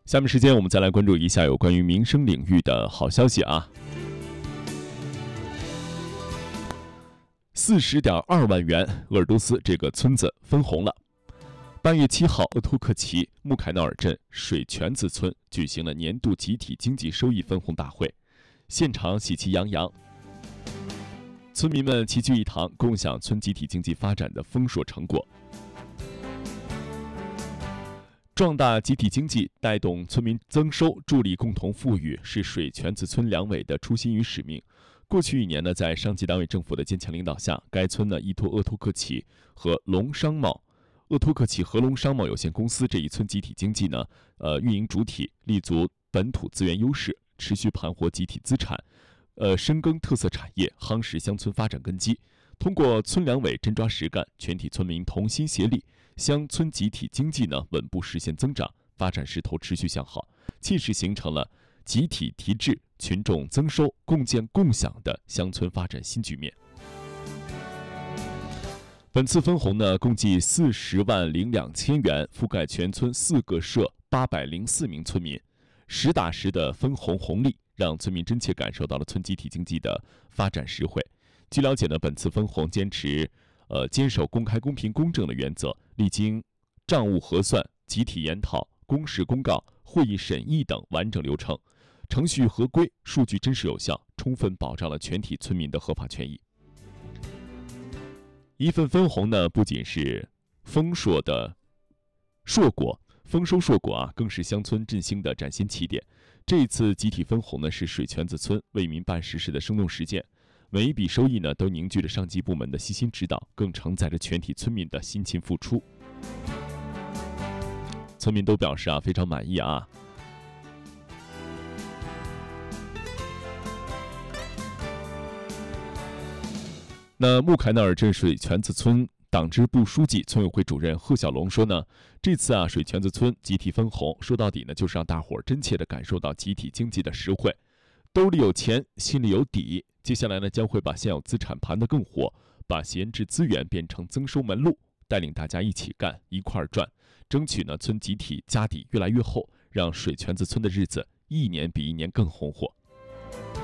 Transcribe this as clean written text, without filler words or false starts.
下面时间我们再来关注一下有关于民生领域的好消息啊。40.2万元，鄂尔多斯这个村子分红了。8月7号，鄂图克旗穆凯纳尔镇水泉子村举行了年度集体经济收益分红大会，现场喜气洋洋，村民们齐聚一堂，共享村集体经济发展的丰硕成果。壮大集体经济，带动村民增收，助力共同富裕，是水泉子村两委的初心与使命。过去1年呢，在上级单位政府的坚强领导下，该村呢依托鄂图克旗和鄂图克旗和龙商贸有限公司这一村集体经济呢，运营主体立足本土资源优势，持续盘活集体资产，深耕特色产业，夯实乡村发展根基。通过村两委真抓实干，全体村民同心协力，乡村集体经济呢稳步实现增长，发展势头持续向好，切实形成了集体提质、群众增收、共建共享的乡村发展新局面。本次分红呢，共计40万零2千元，覆盖全村4个社804名村民，实打实的分红红利，让村民真切感受到了村集体经济的发展实惠。据了解呢，本次分红坚守公开、公平、公正的原则，历经账务核算、集体研讨、公示公告、会议审议等完整流程，程序合规，数据真实有效，充分保障了全体村民的合法权益。一份分红呢，不仅是丰硕的硕果，丰收硕果啊，更是乡村振兴的崭新起点。这一次集体分红呢，是水泉子村为民办实事的生动实践。每一笔收益呢，都凝聚着上级部门的悉心指导，更承载着全体村民的辛勤付出。村民都表示非常满意啊。那穆凯纳尔镇水泉子村党支部书记、村委会主任贺小龙说呢，这次水泉子村集体分红，说到底呢，就是让大伙儿真切地感受到集体经济的实惠，兜里有钱，心里有底。接下来呢，将会把现有资产盘得更活，把闲置资源变成增收门路，带领大家一起干，一块儿赚，争取呢村集体家底越来越厚，让水泉子村的日子一年比一年更红火。